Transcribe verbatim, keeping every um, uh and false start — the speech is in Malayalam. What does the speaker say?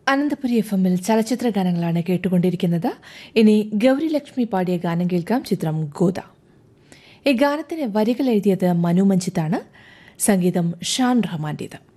അനന്തപുരി എഫ് എമ്മിൽ ചലച്ചിത്ര ഗാനങ്ങളാണ് കേട്ടുകൊണ്ടിരിക്കുന്നത്. ഇനി ഗൗരി ലക്ഷ്മി പാടിയ ഗാനം കേൾക്കാം. ചിത്രം ഗോദ. ഈ ഗാനത്തിന് വരികൾ എഴുതിയത് മനു മഞ്ജിത്താണ്, സംഗീതം ഷാൻ റഹ്മാന്റേത്.